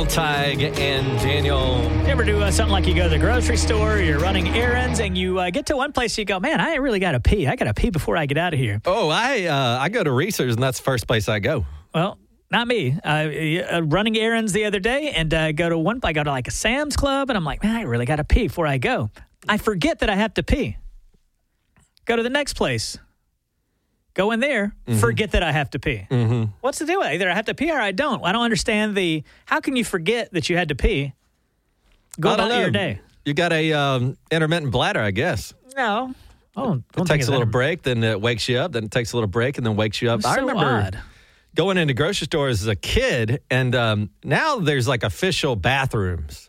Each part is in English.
Tig and Daniel. You ever do something like you go to the grocery store, you're running errands, and you get to one place, you go, man, I really got to pee. I got to pee before I get out of here. Oh, I go to Reese's, and that's the first place I go. Well, not me. Running errands the other day, and I go to like a Sam's Club, and I'm like, man, I really got to pee before I go. I forget that I have to pee. Go to the next place. Go in there, forget that I have to pee. Mm-hmm. What's the deal? Either I have to pee or I don't. I don't understand how can you forget that you had to pee? Go about your day. You got a intermittent bladder, I guess. No. Oh, it takes a little break, then it wakes you up, then it takes a little break, and then wakes you up. I remember going into grocery stores as a kid, and now there's like official bathrooms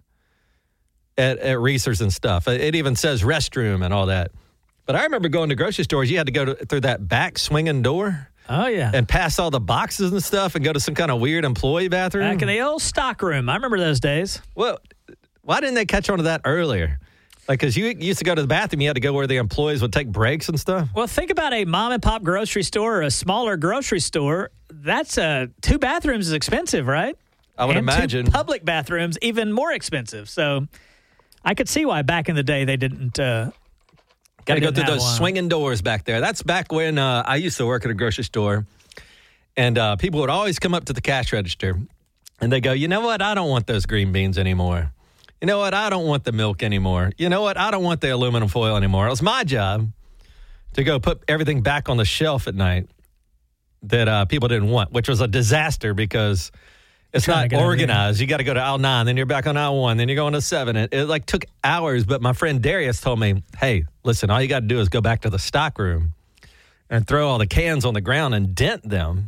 at Reese's and stuff. It even says restroom and all that. But I remember going to grocery stores, you had to go through that back swinging door. Oh, yeah. And pass all the boxes and stuff and go to some kind of weird employee bathroom. Back in the old stock room. I remember those days. Well, why didn't they catch on to that earlier? Like, because you used to go to the bathroom, you had to go where the employees would take breaks and stuff. Well, think about a mom-and-pop grocery store or a smaller grocery store. That's 2 bathrooms is expensive, right? I would imagine. 2 public bathrooms, even more expensive. So I could see why back in the day they didn't... Got to go through those swinging doors back there. That's back when I used to work at a grocery store, and people would always come up to the cash register, and they go, you know what? I don't want those green beans anymore. You know what? I don't want the milk anymore. You know what? I don't want the aluminum foil anymore. It was my job to go put everything back on the shelf at night that people didn't want, which was a disaster because it's not organized. You got to go to aisle 9, then you're back on aisle 1, then you're going to 7. It took hours, but my friend Darius told me, hey, listen, all you got to do is go back to the stock room and throw all the cans on the ground and dent them.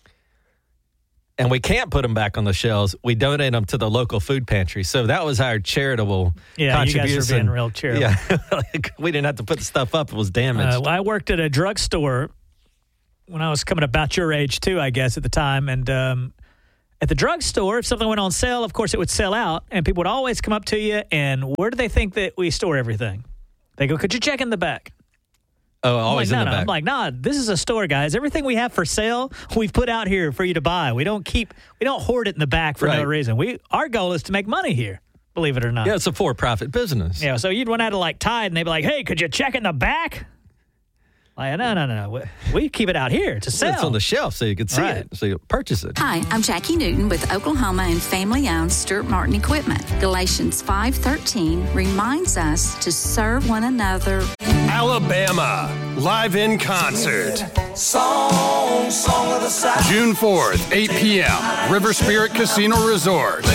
And we can't put them back on the shelves. We donate them to the local food pantry. So that was our charitable contribution. You guys were being real charitable. Yeah, we didn't have to put the stuff up. It was damaged. I worked at a drugstore when I was coming about your age, too, I guess, at the time. And at the drugstore, if something went on sale, of course, it would sell out, and people would always come up to you, and where do they think that we store everything? They go, could you check in the back? Oh, always in the back. I'm like, nah, this is a store, guys. Everything we have for sale, we've put out here for you to buy. We don't hoard it in the back for no reason. Our goal is to make money here, believe it or not. Yeah, it's a for-profit business. Yeah, so you'd run out of like Tide, and they'd be like, hey, could you check in the back? Like, no. We keep it out here to sell. It's on the shelf so you can see it, so you purchase it. Hi, I'm Jackie Newton with Oklahoma and family-owned Stuart Martin Equipment. Galatians 5:13 reminds us to serve one another. Alabama, live in concert. Song of the South. June 4th, 8 p.m., River Spirit Casino Resort.